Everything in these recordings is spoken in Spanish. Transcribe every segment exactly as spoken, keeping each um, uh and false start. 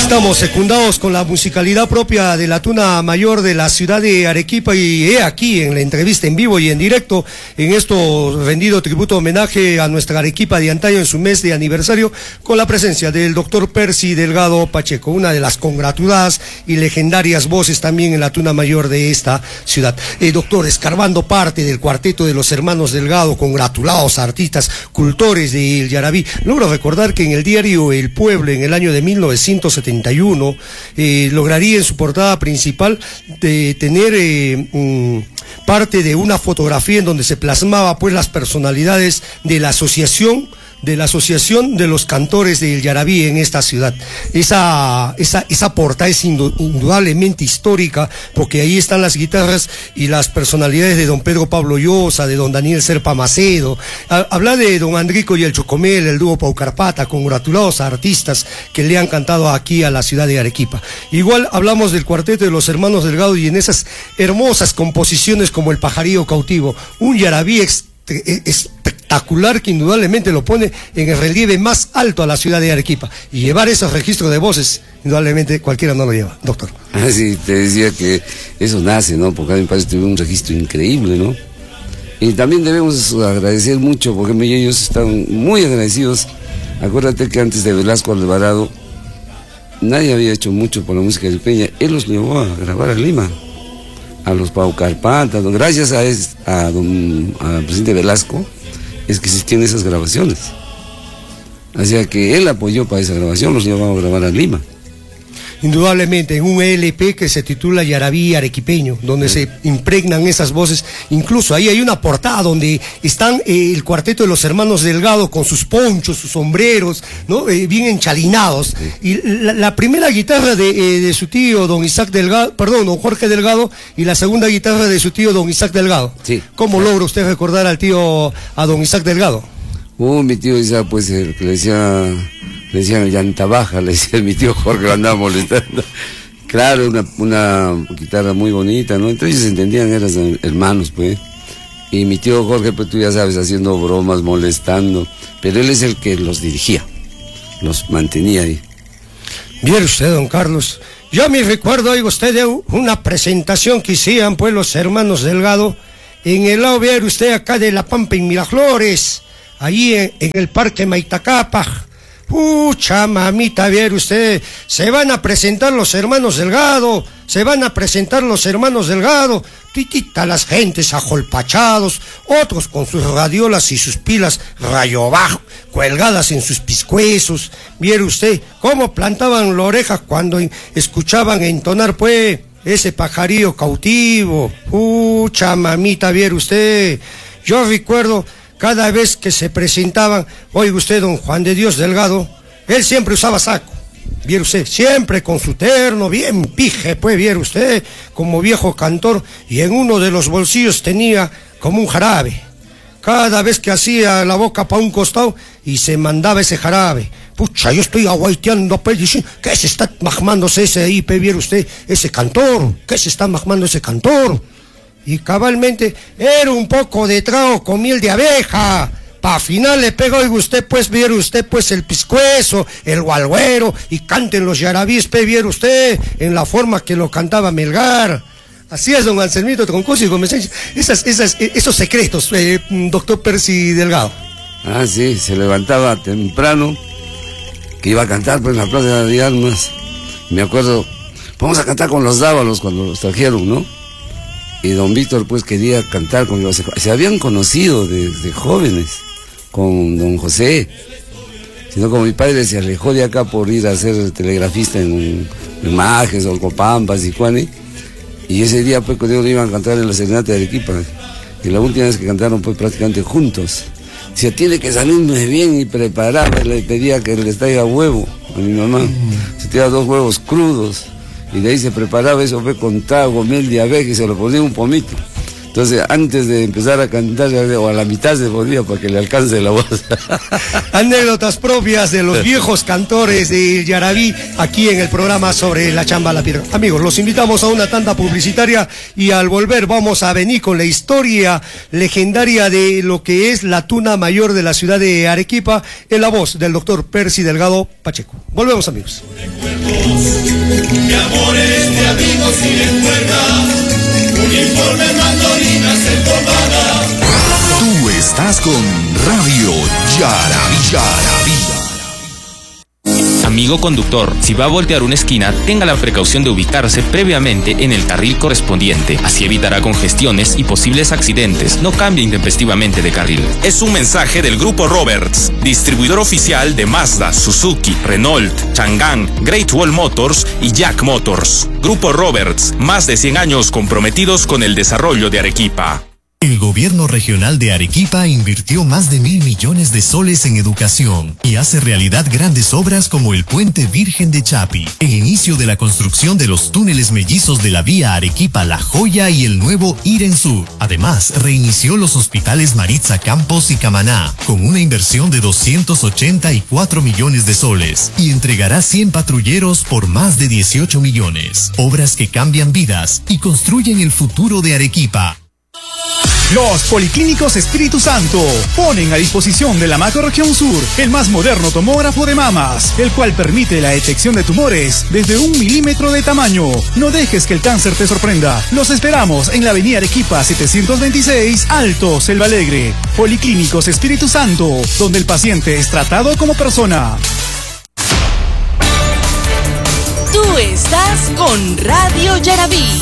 Estamos secundados con la musicalidad propia de la tuna mayor de la ciudad de Arequipa y he aquí en la entrevista en vivo y en directo en esto rendido tributo homenaje a nuestra Arequipa de antaño en su mes de aniversario con la presencia del doctor Percy Delgado Pacheco, una de las congratuladas y legendarias voces también en la tuna mayor de esta ciudad. Eh, doctor, escarbando parte del cuarteto de los hermanos Delgado, congratulados artistas, cultores del Yarabí, logro recordar que en el diario El Pueblo en el año de mil novecientos setenta y uno eh, lograría en su portada principal de tener eh, um, parte de una fotografía en donde se plasmaba pues las personalidades de la asociación de la Asociación de los Cantores del Yarabí en esta ciudad. Esa, esa, esa portada es indudablemente histórica, porque ahí están las guitarras y las personalidades de don Pedro Pablo Llosa, de don Daniel Serpa Macedo. Habla de don Andrico y el Chocomel, el dúo Paucarpata, congratulados a artistas que le han cantado aquí a la ciudad de Arequipa. Igual hablamos del cuarteto de los hermanos Delgado y en esas hermosas composiciones como El Pajarillo Cautivo, un Yarabí ex, espectacular que indudablemente lo pone en el relieve más alto a la ciudad de Arequipa, y llevar esos registros de voces indudablemente cualquiera no lo lleva, doctor. Ah, sí, te decía que eso nace, ¿no? Porque a mí me parece que tuve un registro increíble, ¿no? Y también debemos agradecer mucho, porque ellos están muy agradecidos. Acuérdate que antes de Velasco Alvarado nadie había hecho mucho por la música arequipeña. Él los llevó a grabar a Lima, a los Paucarpatas. Gracias a, es, a don, al presidente Velasco es que existían esas grabaciones. O sea que él apoyó para esa grabación, los llevaba a grabar a Lima. Indudablemente, en un E L P que se titula Yarabí Arequipeño, donde sí. se impregnan esas voces. Incluso ahí hay una portada donde están eh, el cuarteto de los hermanos Delgado con sus ponchos, sus sombreros, ¿no? Eh, bien enchalinados. Sí. Y la, la primera guitarra de, eh, de su tío, don Isaac Delgado, perdón, don Jorge Delgado, y la segunda guitarra de su tío, don Isaac Delgado. Sí. ¿Cómo logra usted recordar al tío, a don Isaac Delgado? Uh, mi tío Isaac, pues, el que le decía... le decían llanta baja, le decía mi tío Jorge, lo andaba molestando. Claro, una, una guitarra muy bonita, ¿no? Entonces ellos se entendían, eran hermanos, pues. Y mi tío Jorge, pues tú ya sabes, haciendo bromas, molestando. Pero él es el que los dirigía, los mantenía ahí. Bien usted, don Carlos. Yo me recuerdo, oiga usted, de una presentación que hicieron, pues, los hermanos Delgado, en el lado, ver usted, acá de La Pampa, en Miraflores, allí en, en el Parque Maitacapa. Pucha mamita, viera usted, se van a presentar los hermanos Delgado, se van a presentar los hermanos Delgado, titita las gentes ajolpachados, otros con sus radiolas y sus pilas rayo bajo, cuelgadas en sus piscuezos. Viera usted cómo plantaban la oreja cuando escuchaban entonar, pues, ese pajarillo cautivo. Pucha mamita, viera usted, yo recuerdo... cada vez que se presentaban, oiga usted, don Juan de Dios Delgado, él siempre usaba saco, viera usted, siempre con su terno, bien pije, pues, viera usted, como viejo cantor, y en uno de los bolsillos tenía como un jarabe. Cada vez que hacía la boca para un costado, y se mandaba ese jarabe. Pucha, yo estoy aguaiteando, pues, diciendo, ¿qué se está mahmándose ese ahí, pues, viera usted, ese cantor? ¿Qué se está mahmando ese cantor? Y cabalmente era un poco de trago con miel de abeja. Pa' final le pegó, oiga usted, pues, viera usted, pues, el piscuezo, el gualguero, y canten los yarabíes, pues, viera usted, en la forma que lo cantaba Melgar. Así es, don Anselmito Troncoso y Gómez, esas, esas, esos secretos, eh, doctor Percy Delgado. Ah, sí, se levantaba temprano, que iba a cantar, pues, en la Plaza de Armas. Me acuerdo, vamos a cantar con los Dávalos cuando los trajeron, ¿no? Y don Víctor, pues, quería cantar con los... Se habían conocido desde jóvenes con don José, sino como mi padre se alejó de acá por ir a ser telegrafista en, en Majes, Olcopampas y Juani, y ese día, pues, cuando ellos iban a cantar en la serenata de Arequipa, y la última vez que cantaron, pues, prácticamente juntos. Decía, tiene que salirme bien y prepararme, le pedía que les traiga huevo a mi mamá, se tiraba dos huevos crudos, y de ahí se preparaba eso, fue con trago, miel de abeja, y se lo ponía un pomito. Entonces, antes de empezar a cantar, o a la mitad se ponía para que le alcance la voz. Anécdotas propias de los viejos cantores de Yarabí, aquí en el programa Sobre la Chamba la Piedra. Amigos, los invitamos a una tanda publicitaria, y al volver vamos a venir con la historia legendaria de lo que es la tuna mayor de la ciudad de Arequipa, en la voz del doctor Percy Delgado Pacheco. Volvemos, amigos. De amores, de amigos y de cuerdas, uniforme, mandolinas empolvadas. Tú estás con Radio Yaraví, Yaraví. Amigo conductor, si va a voltear una esquina, tenga la precaución de ubicarse previamente en el carril correspondiente. Así evitará congestiones y posibles accidentes. No cambie intempestivamente de carril. Es un mensaje del Grupo Roberts, distribuidor oficial de Mazda, Suzuki, Renault, Chang'an, Great Wall Motors y Jack Motors. Grupo Roberts, más de cien años comprometidos con el desarrollo de Arequipa. El gobierno regional de Arequipa invirtió más de mil millones de soles en educación y hace realidad grandes obras como el Puente Virgen de Chapi, el inicio de la construcción de los túneles mellizos de la vía Arequipa-La Joya y el nuevo Iren Sur. Además, reinició los hospitales Maritza Campos y Camaná con una inversión de doscientos ochenta y cuatro millones de soles y entregará cien patrulleros por más de dieciocho millones. Obras que cambian vidas y construyen el futuro de Arequipa. Los Policlínicos Espíritu Santo ponen a disposición de la Macrorregión Sur el más moderno tomógrafo de mamas, el cual permite la detección de tumores desde un milímetro de tamaño. No dejes que el cáncer te sorprenda. Los esperamos en la avenida Arequipa setecientos veintiséis, Alto, Selva Alegre. Policlínicos Espíritu Santo, donde el paciente es tratado como persona. Tú estás con Radio Yaraví.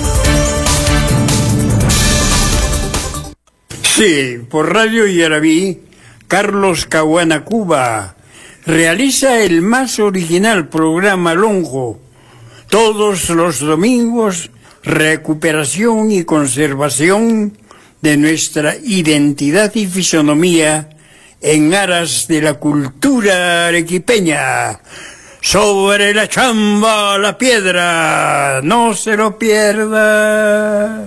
Sí, por Radio Yaraví, Carlos Caguana Cuba realiza el más original programa Lonjo. Todos los domingos, recuperación y conservación de nuestra identidad y fisonomía en aras de la cultura arequipeña. Sobre la chamba, la piedra, no se lo pierda.